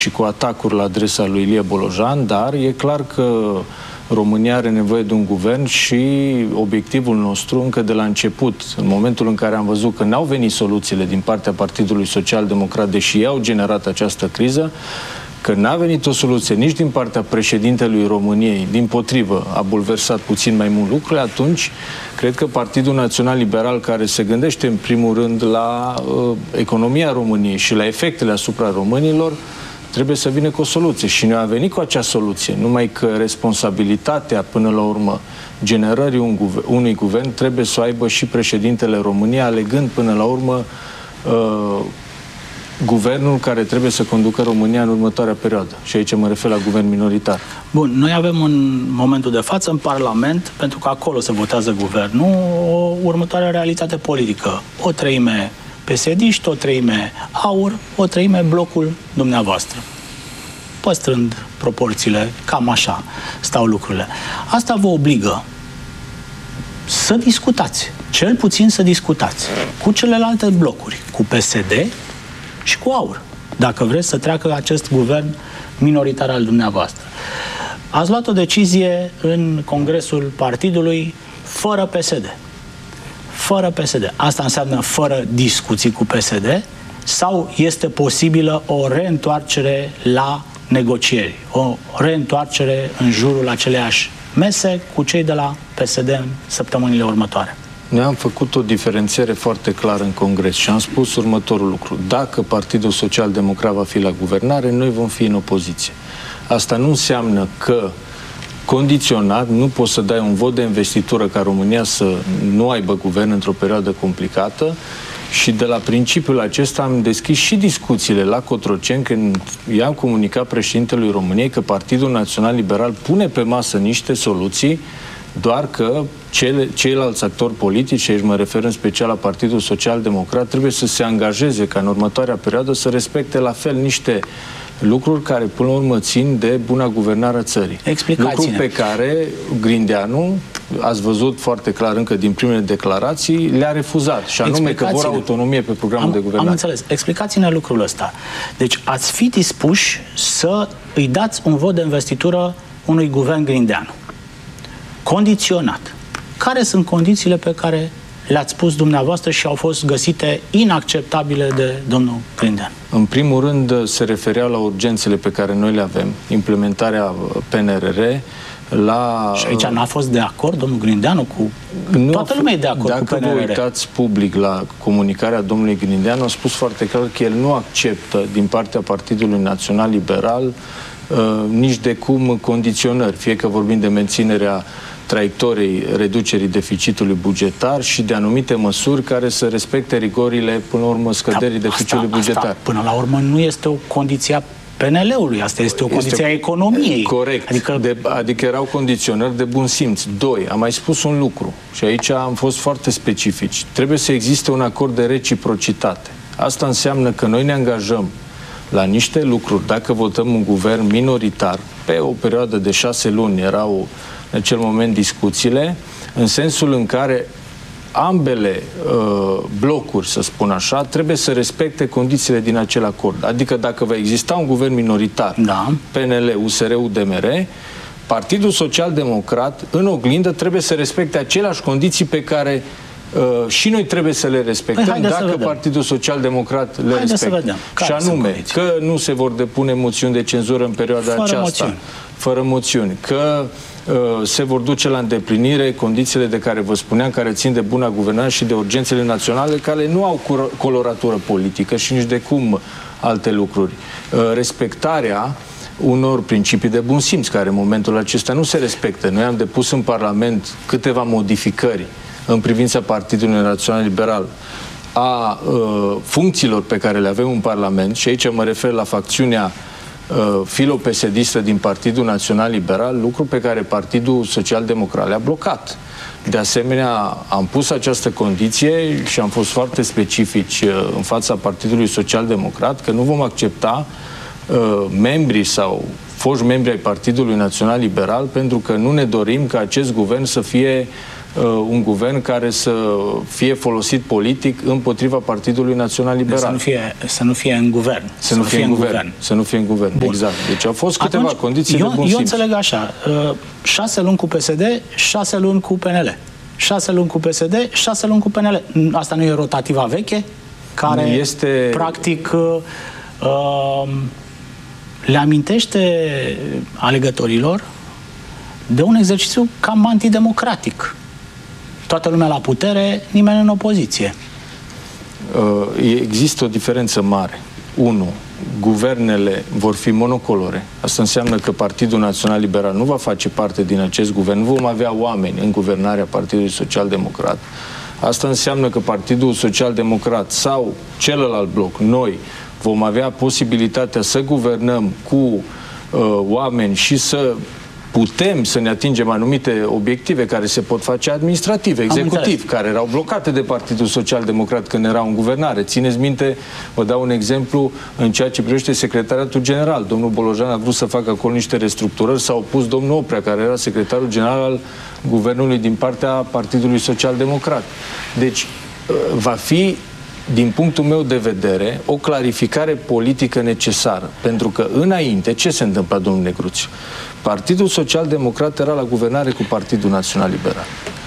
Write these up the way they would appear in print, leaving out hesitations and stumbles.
și cu atacuri la adresa lui Ilie Bolojan, dar e clar că România are nevoie de un guvern și obiectivul nostru încă de la început, în momentul în care am văzut că n-au venit soluțiile din partea Partidului Social Democrat, deși ei au generat această criză, că n-a venit o soluție nici din partea președintelui României, dimpotrivă, a bulversat puțin mai mult lucrurile, atunci cred că Partidul Național Liberal, care se gândește în primul rând la economia României și la efectele asupra românilor, trebuie să vină cu o soluție. Și noi am venit cu acea soluție, numai că responsabilitatea, până la urmă, generării unui guvern trebuie să o aibă și președintele României, alegând până la urmă guvernul care trebuie să conducă România în următoarea perioadă. Și aici mă refer la guvern minoritar. Bun, noi avem în momentul de față în Parlament, pentru că acolo se votează guvernul, o următoare realitate politică. O treime PSD-ști, o treime AUR, o treime blocul dumneavoastră. Păstrând proporțiile, cam așa stau lucrurile. Asta vă obligă să discutați, cel puțin să discutați cu celelalte blocuri, cu PSD și cu AUR, dacă vreți să treacă acest guvern minoritar al dumneavoastră. Ați luat o decizie în Congresul Partidului fără PSD. Fără PSD. Asta înseamnă fără discuții cu PSD sau este posibilă o reîntoarcere la negocieri, o reîntoarcere în jurul aceleiași mese cu cei de la PSD în săptămânile următoare? Noi am făcut o diferențiere foarte clară în Congres și am spus următorul lucru. Dacă Partidul Social Democrat va fi la guvernare, noi vom fi în opoziție. Asta nu înseamnă că condiționat nu poți să dai un vot de investitură ca România să nu aibă guvern într-o perioadă complicată și de la principiul acesta am deschis și discuțiile la Cotroceni când i-am comunicat președintelui României că Partidul Național Liberal pune pe masă niște soluții, doar că ceilalți actori politici, aici mă refer în special la Partidul Social Democrat, trebuie să se angajeze ca în următoarea perioadă să respecte la fel niște lucruri care până la urmă țin de buna guvernare a țării. Lucruri pe care Grindeanu, ați văzut foarte clar încă din primele declarații, le-a refuzat. Și anume că vor autonomie pe programul de guvernare. Am înțeles. Explicați-ne lucrul ăsta. Deci ați fi dispuși să îi dați un vot de investitură unui guvern Grindeanu. Condiționat. Care sunt condițiile pe care le-ați spus dumneavoastră și au fost găsite inacceptabile de domnul Grindeanu? În primul rând se referea la urgențele pe care noi le avem, implementarea PNRR, la... Și aici n-a fost de acord domnul Grindeanu cu... Toată lumea e de acord cu PNRR. Dacă vă uitați public la comunicarea domnului Grindeanu, a spus foarte clar că el nu acceptă din partea Partidului Național Liberal nici de cum condiționări, fie că vorbim de menținerea traiectoriei reducerii deficitului bugetar și de anumite măsuri care să respecte rigorile, până la urmă, scăderii deficitului bugetar. Asta, până la urmă, nu este o condiție a PNL-ului, asta este o condiție a economiei. Corect, adică erau condiționări de bun simț. Doi, am mai spus un lucru și aici am fost foarte specifici. Trebuie să existe un acord de reciprocitate. Asta înseamnă că noi ne angajăm la niște lucruri. Dacă votăm un guvern minoritar, pe o perioadă de 6 luni erau în acel moment discuțiile, în sensul în care ambele blocuri, să spun așa, trebuie să respecte condițiile din acel acord. Adică dacă va exista un guvern minoritar, PNL, USR, UDMR, Partidul Social Democrat, în oglindă, trebuie să respecte aceleași condiții pe care și noi trebuie să le respectăm dacă Partidul Social Democrat le respectă. Și anume că nu se vor depune moțiuni de cenzură în perioada aceasta, fără moțiuni, că se vor duce la îndeplinire condițiile de care vă spuneam, care țin de buna guvernare și de urgențele naționale, care nu au coloratură politică și nici de cum alte lucruri. Respectarea unor principii de bun simț, care în momentul acesta nu se respectă. Noi am depus în Parlament câteva modificări în privința Partidului Național Liberal a funcțiilor pe care le avem în Parlament, și aici mă refer la facțiunea filo-pesedistă din Partidul Național Liberal, lucru pe care Partidul Social Democrat le-a blocat. De asemenea, am pus această condiție și am fost foarte specifici în fața Partidului Social Democrat că nu vom accepta membrii sau foști membri ai Partidului Național Liberal, pentru că nu ne dorim ca acest guvern să fie un guvern care să fie folosit politic împotriva Partidului Național Liberal. Să nu fie în guvern. Să nu fie în guvern. Să nu fie în guvern, bun. Exact. Deci au fost câteva condiții de bun simț. Eu înțeleg așa, 6 luni cu PSD, 6 luni cu PNL. 6 luni cu PSD, 6 luni cu PNL. Asta nu e rotativa veche? Care este... practic le amintește alegătorilor de un exercițiu cam antidemocratic. Toată lumea la putere, nimeni în opoziție. Există o diferență mare. 1. Guvernele vor fi monocolore. Asta înseamnă că Partidul Național Liberal nu va face parte din acest guvern. Nu vom avea oameni în guvernarea Partidului Social Democrat. Asta înseamnă că Partidul Social Democrat sau celălalt bloc, noi, vom avea posibilitatea să guvernăm cu oameni și să putem să ne atingem anumite obiective care se pot face administrativ, executiv, care erau blocate de Partidul Social Democrat când erau în guvernare. Țineți minte, vă dau un exemplu în ceea ce privește Secretariatul General. Domnul Bolojan a vrut să facă acolo niște restructurări, s-a opus domnul Oprea, care era secretarul general al guvernului din partea Partidului Social Democrat. Deci, va fi, din punctul meu de vedere, o clarificare politică necesară. Pentru că înainte, ce se întâmpla, domnul Negruțiu? Partidul Social Democrat era la guvernare cu Partidul Național Liberal.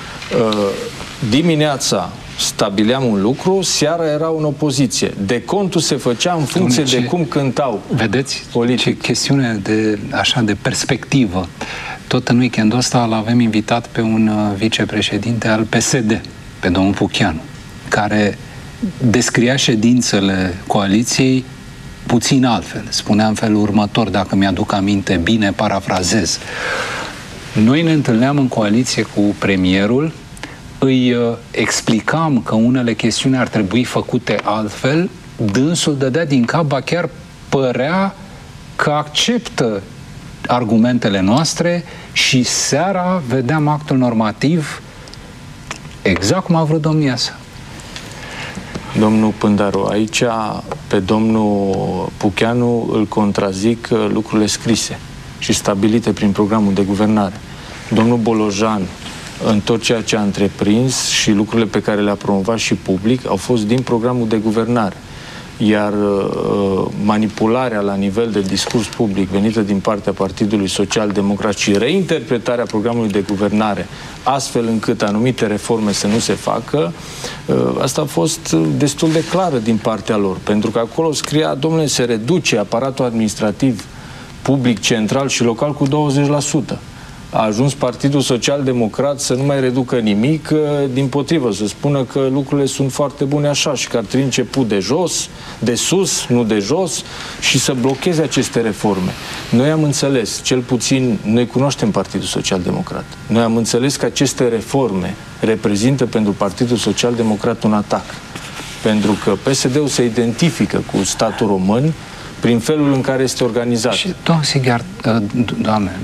Dimineața stabileam un lucru, seara era în opoziție. Decontul se făcea în funcție de cum cântau. Vedeți politic. Ce chestiune de perspectivă. Tot în weekendul ăsta l-avem invitat pe un vicepreședinte al PSD, pe domnul Pucheanu, care descria ședințele coaliției puțin altfel. Spunea în felul următor, dacă mi-aduc aminte bine, parafrazez. Noi ne întâlneam în coaliție cu premierul, îi explicam că unele chestiuni ar trebui făcute altfel, dânsul dădea din cap, ba chiar părea că acceptă argumentele noastre și seara vedeam actul normativ exact cum a vrut domnia sa. Domnul Pândaru, aici pe domnul Pucheanu îl contrazic lucrurile scrise și stabilite prin programul de guvernare. Domnul Bolojan, în tot ceea ce a întreprins și lucrurile pe care le-a promovat și public, au fost din programul de guvernare. Iar manipularea la nivel de discurs public venită din partea Partidului Social Democrat și reinterpretarea programului de guvernare astfel încât anumite reforme să nu se facă, asta a fost destul de clară din partea lor, pentru că acolo scria, domnule, se reduce aparatul administrativ public, central și local cu 20%. A ajuns Partidul Social Democrat să nu mai reducă nimic, dimpotrivă, să spună că lucrurile sunt foarte bune așa și că ar trebui început de jos, de sus, nu de jos, și să blocheze aceste reforme. Noi am înțeles, cel puțin, noi cunoaștem Partidul Social Democrat. Noi am înțeles că aceste reforme reprezintă pentru Partidul Social Democrat un atac. Pentru că PSD-ul se identifică cu statul român prin felul în care este organizat. Și, doamne,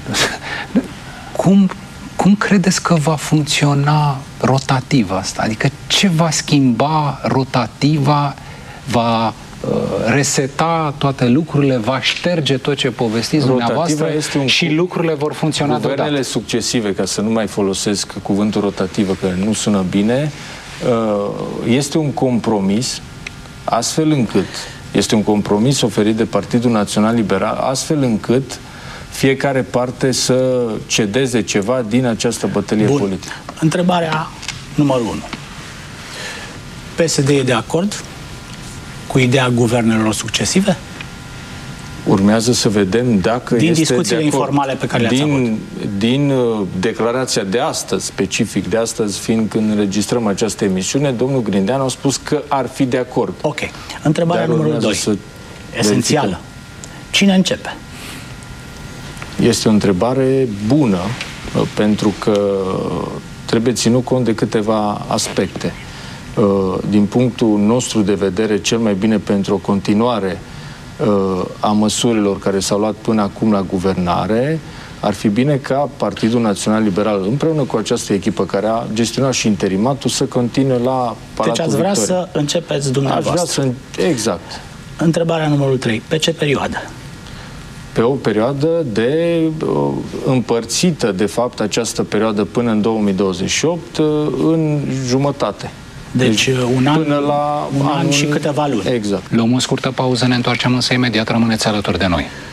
cum credeți că va funcționa rotativa asta? Adică ce va schimba rotativa, va reseta toate lucrurile, va șterge tot ce povestiți dumneavoastră și lucrurile vor funcționa deodată? Guvernele succesive, ca să nu mai folosesc cuvântul rotativă, că nu sună bine, este un compromis, astfel încât, este un compromis oferit de Partidul Național Liberal, astfel încât fiecare parte să cedeze ceva din această bătălie politică. Întrebarea numărul 1. PSD e de acord cu ideea guvernelor succesive? Urmează să vedem dacă din este discuțiile de acord. informale pe care le-ați avut. Din declarația de astăzi, specific de astăzi, fiind când înregistrăm această emisiune, domnul Grindeanu a spus că ar fi de acord. Ok. Întrebarea numărul 2. Esențială. Cine începe? Este o întrebare bună, pentru că trebuie ținut cont de câteva aspecte. Din punctul nostru de vedere, cel mai bine pentru o continuare a măsurilor care s-au luat până acum la guvernare, ar fi bine ca Partidul Național Liberal, împreună cu această echipă care a gestionat și interimatul, să continue la Palatul Deci ați vrea Victoria. să începeți dumneavoastră. Exact. Întrebarea numărul 3. Pe ce perioadă? pe o perioadă de împărțită, de fapt, această perioadă până în 2028 în jumătate. Deci un an, până la un an și câteva luni. Exact. Luăm o scurtă pauză, ne întoarcem însă imediat, rămâneți alături de noi.